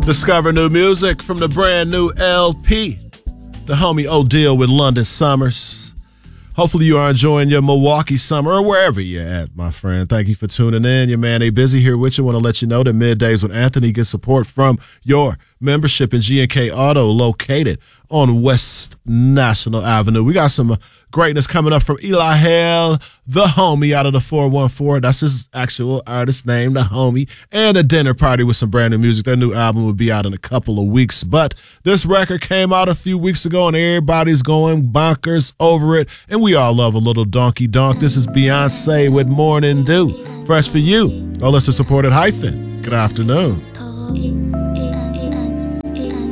Discover new music from the brand new LP. The homie O'Deal with London Summers. Hopefully you are enjoying your Milwaukee summer or wherever you're at, my friend. Thank you for tuning in. Your man A Busy here with you. Want to let you know that Middays with Anthony gets support from your membership in G&K Auto located on West National Avenue. We got some greatness coming up from Eli Hale, the homie out of the 414. That's his actual artist name, the homie, and a dinner party with some brand new music. Their new album will be out in a couple of weeks, but this record came out a few weeks ago and everybody's going bonkers over it, and we all love a little donkey donk. This is Beyonce with Morning Dew. Fresh for you. All us to support at Hyphen. Good afternoon.